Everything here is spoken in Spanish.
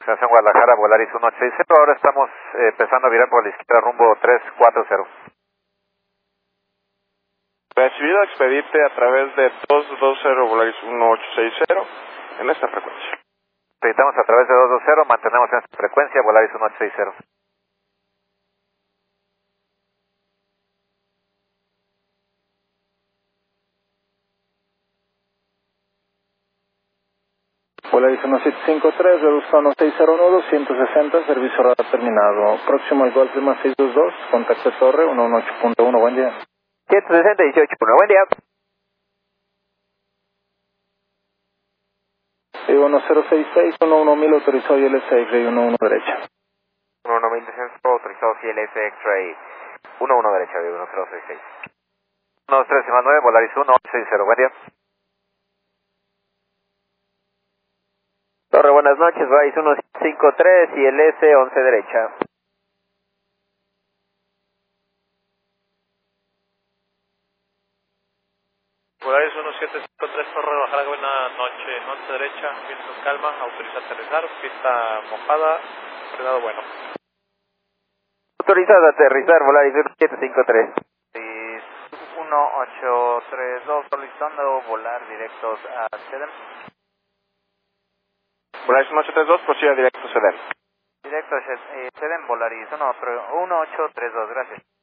Estación Guadalajara, Volaris 1860, ahora estamos empezando a virar por la izquierda rumbo 340. Recibido, expedite a través de 220 Volaris 1860 en esta frecuencia. Expeditamos a través de 220, mantenemos en esta frecuencia, Volaris 1860. Volaris 1753, reduzca 1601, 260, servicio radar terminado. Próximo al Golf Lima 622, contacto torre 118.1, buen día. 160, 18.1, buen día. 1066, 11000, autorizado y LS X-Ray 11 derecha. 11000 descenso, autorizado CLS X-Ray 11 derecha, 1066. 13 Volaris 1860, buen día. Torre, buenas noches, Volaris 153 y el S11 derecha. Volaris 1753, Torre, Guadalajara, buena noche, norte derecha, viento en calma, autoriza aterrizar, pista mojada, frenado bueno. Autorizado a aterrizar, Volaris 1753. 1832, solicitando volar directos a Sedem. Volaris 1832, proceda directo a Sedem. Directo a Sedem, Volaris 1832, gracias.